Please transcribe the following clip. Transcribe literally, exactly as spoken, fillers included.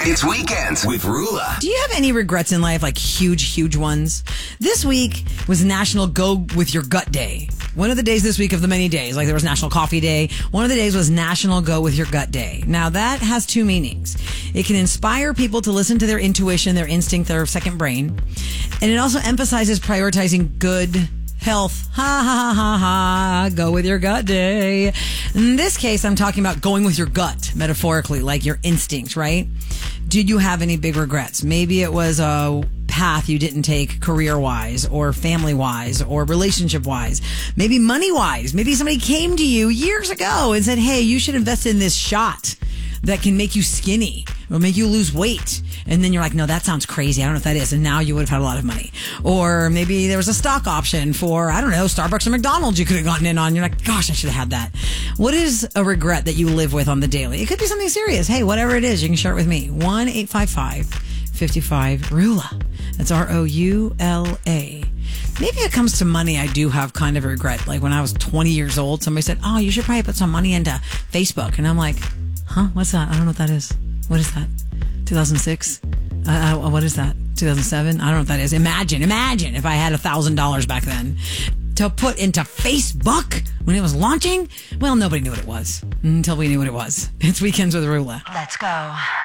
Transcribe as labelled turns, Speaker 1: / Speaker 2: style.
Speaker 1: It's Weekends with Rula.
Speaker 2: Do you have any regrets in life, like huge, huge ones? This week was National Go With Your Gut Day. One of the days this week of the many days, like there was National Coffee Day. One of the days was National Go With Your Gut Day. Now that has two meanings. It can inspire people to listen to their intuition, their instinct, their second brain. And it also emphasizes prioritizing good health. Ha ha ha ha. Go with your gut day. In this case, I'm talking about going with your gut, metaphorically, like your instincts, right? Did you have any big regrets? Maybe it was a path you didn't take career-wise or family-wise or relationship-wise. Maybe money-wise. Maybe somebody came to you years ago and said, hey, you should invest in this shot that can make you skinny or make you lose weight. And then you're like, no, that sounds crazy. I don't know if that is. And now you would have had a lot of money. Or maybe there was a stock option for, I don't know, Starbucks or McDonald's you could have gotten in on. You're like, gosh, I should have had that. What is a regret that you live with on the daily? It could be something serious. Hey, whatever it is, you can share it with me. one eight five five, five five, RULA. That's R O U L A. Maybe it comes to money, I do have kind of a regret. Like when I was twenty years old, somebody said, oh, you should probably put some money into Facebook. And I'm like, huh? What's that? I don't know what that is. What is that? two thousand six? Uh, uh, what is that? two thousand seven? I don't know what that is. Imagine, imagine if I had a thousand dollars back then to put into Facebook when it was launching. Well, nobody knew what it was until we knew what it was. It's Weekends with Rula.
Speaker 3: Let's go.